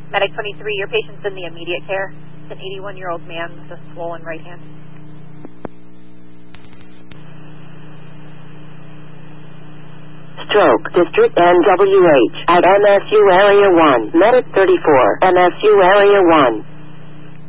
Medic 23, your patient's in the immediate care. It's an 81-year-old man with a swollen right hand. Stroke, District NWH, at MSU Area 1, Medic 34, MSU Area 1.